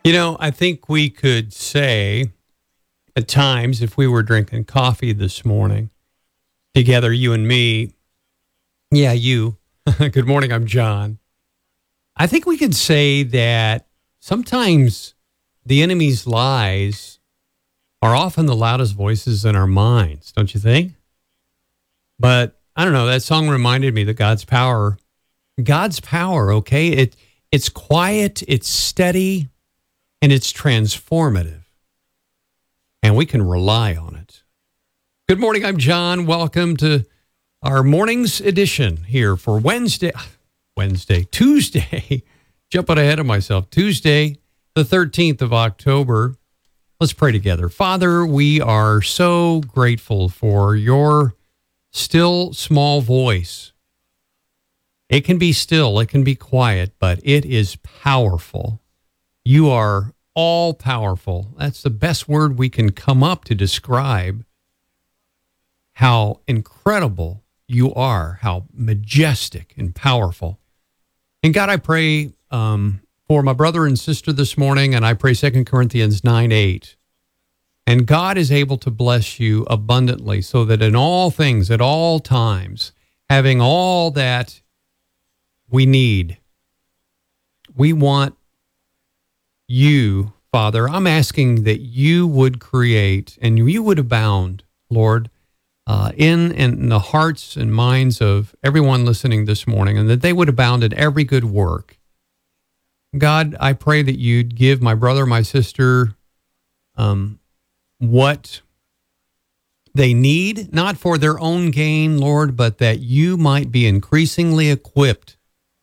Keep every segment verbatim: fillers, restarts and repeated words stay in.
You know, I think we could say at times, if we were drinking coffee this morning together, you and me, yeah, you. Good morning, I'm John. I think we could say that sometimes the enemy's lies are often the loudest voices in our minds, don't you think? But I don't know, that song reminded me that God's power, God's power, okay, it it's quiet, it's steady, and it's transformative. And we can rely on it. Good morning, I'm John. Welcome to our morning's edition here for Wednesday, Wednesday, Tuesday, jumping ahead of myself, Tuesday, the thirteenth of October. Let's pray together. Father, we are so grateful for your still small voice. It can be still, it can be quiet, but it is powerful. You are all powerful. That's the best word we can come up to describe how incredible you are, how majestic and powerful. And God, I pray um, for my brother and sister this morning, and I pray Second Corinthians nine eight. And God is able to bless you abundantly so that in all things, at all times, having all that we need, we want you, Father. I'm asking that you would create and you would abound, Lord, uh, in, in the hearts and minds of everyone listening this morning, and that they would abound in every good work. God, I pray that you'd give my brother, my sister, um, what they need, not for their own gain, Lord, but that you might be increasingly equipped,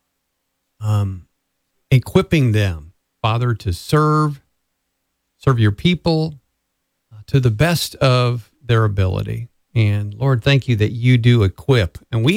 um, equipping them, Father, to serve, serve your people uh, to the best of their ability. And Lord, thank you that you do equip. And we